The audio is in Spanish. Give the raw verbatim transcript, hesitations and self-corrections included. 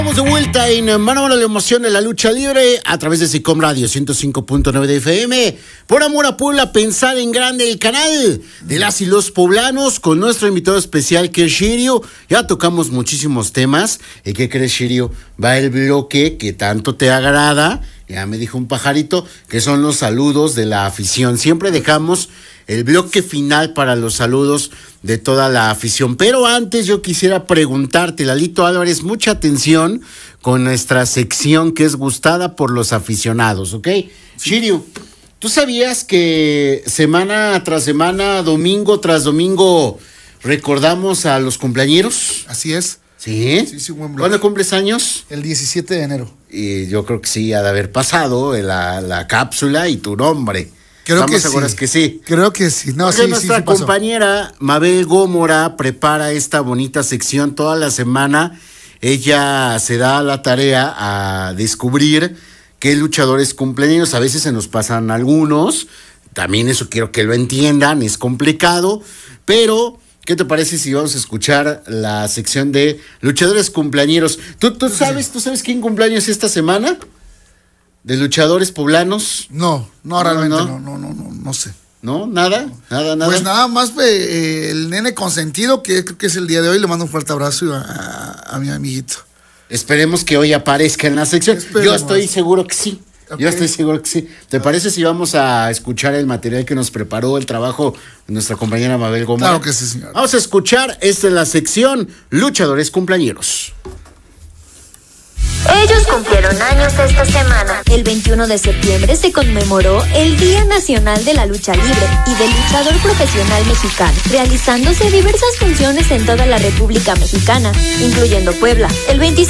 Estamos de vuelta en Mano a Mano, la emoción de la lucha libre a través de SICOM Radio ciento cinco punto nueve de F M. Por amor a Puebla, pensar en grande, el canal de las y los poblanos, con nuestro invitado especial que es Shirio. Ya tocamos muchísimos temas. ¿Y qué crees, Shirio? Va el bloque que tanto te agrada. Ya me dijo un pajarito que son los saludos de la afición. Siempre dejamos el bloque final para los saludos de toda la afición. Pero antes yo quisiera preguntarte, Lalito Álvarez, mucha atención con nuestra sección que es gustada por los aficionados, ¿ok? Sí. Shirio, ¿tú sabías que semana tras semana, domingo tras domingo, recordamos a los cumpleañeros? Así es. ¿Sí? Sí, sí, buen bloque. ¿Cuándo cumples años? El diecisiete de enero. Y yo creo que sí, ha de haber pasado la, la cápsula y tu nombre. Creo ¿Estamos que seguras sí. que sí? Creo que sí. No, Porque sí, nuestra sí, sí compañera Mabel Gómora prepara esta bonita sección toda la semana. Ella se da la tarea a descubrir qué luchadores cumpleaños. A veces se nos pasan algunos. También eso quiero que lo entiendan. Es complicado. Pero, ¿qué te parece si vamos a escuchar la sección de luchadores cumpleañeros? ¿Tú, tú sabes, tú sabes quién cumpleaños esta semana? ¿De luchadores poblanos? No, no, no realmente no. no, no, no, no, no sé. ¿No? ¿Nada? ¿Nada, nada? Pues nada más eh, el nene consentido, que creo que es el día de hoy, le mando un fuerte abrazo a, a, a mi amiguito. Esperemos que hoy aparezca en la sección. Esperemos. Yo estoy seguro que sí. Okay. Yo estoy seguro que sí. ¿Te ah. parece si vamos a escuchar el material que nos preparó el trabajo de nuestra compañera Mabel Gómez? Claro que sí, señor. Vamos a escuchar, esta es la sección Luchadores Cumpleañeros. Ellos cumplieron años esta semana. El veintiuno de septiembre se conmemoró el Día Nacional de la Lucha Libre y del Luchador Profesional Mexicano, realizándose diversas funciones en toda la República Mexicana, incluyendo Puebla. El veintiséis